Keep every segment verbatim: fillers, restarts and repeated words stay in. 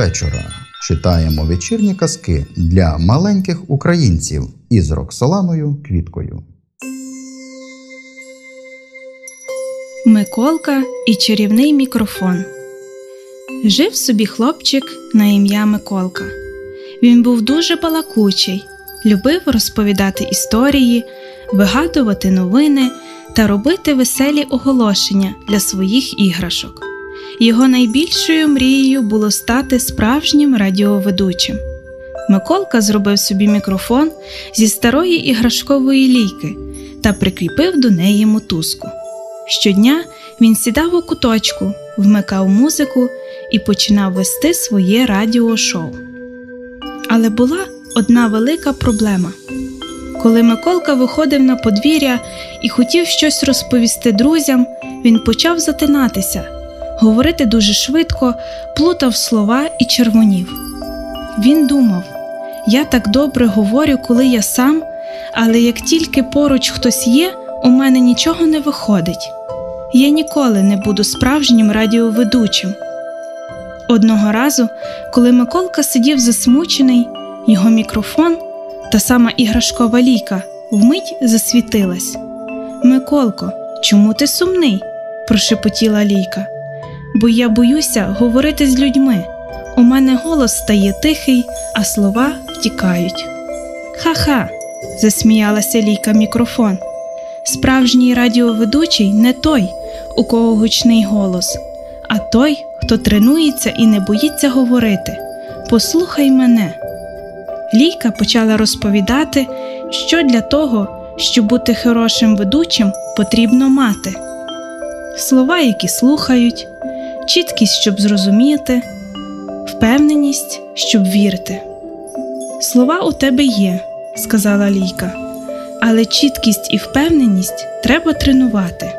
Вечора читаємо вечірні казки для маленьких українців із Роксоланою Квіткою. Миколка і чарівний мікрофон. Жив собі хлопчик на ім'я Миколка. Він був дуже балакучий, любив розповідати історії, вигадувати новини та робити веселі оголошення для своїх іграшок. Його найбільшою мрією було стати справжнім радіоведучим. Миколка зробив собі мікрофон зі старої іграшкової лійки та прикріпив до неї мотузку. Щодня він сідав у куточку, вмикав музику і починав вести своє радіошоу. Але була одна велика проблема. Коли Миколка виходив на подвір'я і хотів щось розповісти друзям, він почав затинатися, говорити дуже швидко, плутав слова і червонів. Він думав: я так добре говорю, коли я сам, але як тільки поруч хтось є, у мене нічого не виходить. Я ніколи не буду справжнім радіоведучим. Одного разу, коли Миколка сидів засмучений, його мікрофон, та сама іграшкова лійка, вмить засвітилась. «Миколко, чому ти сумний?» – прошепотіла лійка. «Бо я боюся говорити з людьми. У мене голос стає тихий, а слова втікають». «Ха-ха!» – засміялася лійка мікрофон. «Справжній радіоведучий не той, у кого гучний голос, а той, хто тренується і не боїться говорити. Послухай мене». Лійка почала розповідати, що для того, щоб бути хорошим ведучим, потрібно мати. Слова, які слухають, чіткість, щоб зрозуміти, впевненість, щоб вірити. «Слова у тебе є», – сказала лійка, – «але чіткість і впевненість треба тренувати».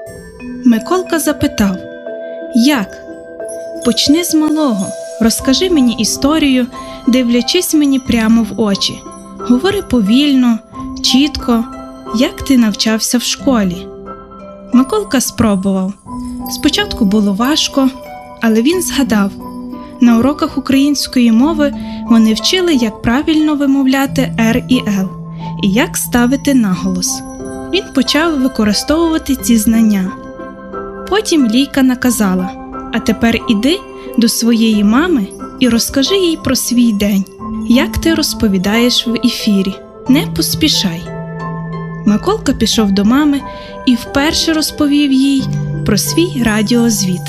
Миколка запитав: «Як?» «Почни з малого, розкажи мені історію, дивлячись мені прямо в очі. Говори повільно, чітко, як ти навчався в школі». Миколка спробував. Спочатку було важко, але він згадав. На уроках української мови вони вчили, як правильно вимовляти «р» і «л» і як ставити наголос. Він почав використовувати ці знання. Потім лійка наказала: «А тепер іди до своєї мами і розкажи їй про свій день, як ти розповідаєш в ефірі. Не поспішай». Миколка пішов до мами і вперше розповів їй про свій радіозвіт.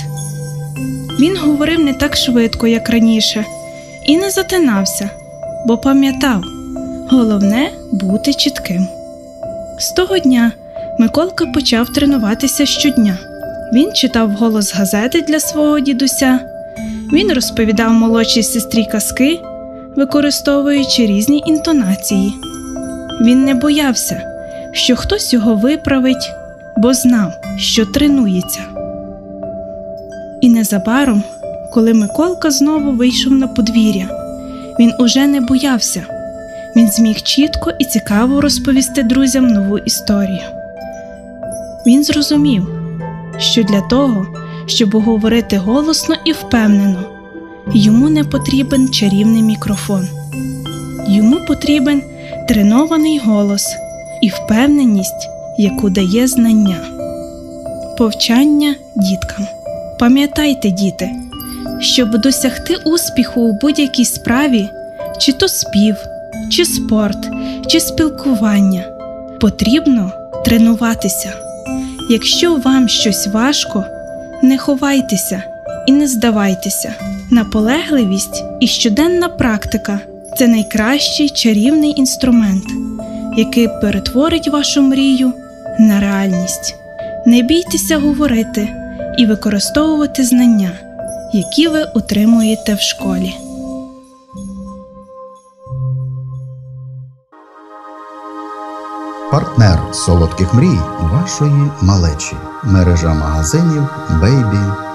Він говорив не так швидко, як раніше, і не затинався, бо пам'ятав: головне – бути чітким. З того дня Миколка почав тренуватися щодня. Він читав вголос газети для свого дідуся, він розповідав молодшій сестрі казки, використовуючи різні інтонації. Він не боявся, що хтось його виправить, бо знав, що тренується. І незабаром, коли Миколка знову вийшов на подвір'я, він уже не боявся. Він зміг чітко і цікаво розповісти друзям нову історію. Він зрозумів, що для того, щоб говорити голосно і впевнено, йому не потрібен чарівний мікрофон. Йому потрібен тренований голос і впевненість, яку дає знання. Повчання діткам. Пам'ятайте, діти, щоб досягти успіху у будь-якій справі, чи то спів, чи спорт, чи спілкування, потрібно тренуватися. Якщо вам щось важко, не ховайтеся і не здавайтеся. Наполегливість і щоденна практика – це найкращий чарівний інструмент, який перетворить вашу мрію на реальність. Не бійтеся говорити і використовувати знання, які ви отримуєте в школі. Партнер солодких мрій вашої малечі. Мережа магазинів Бейбі.